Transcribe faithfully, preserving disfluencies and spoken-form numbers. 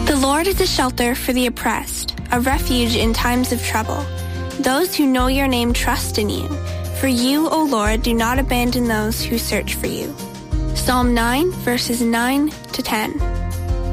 The Lord is a shelter for the oppressed, a refuge in times of trouble. Those who know your name trust in you. For you, O Lord, do not abandon those who search for you. Psalm nine, verses nine to ten.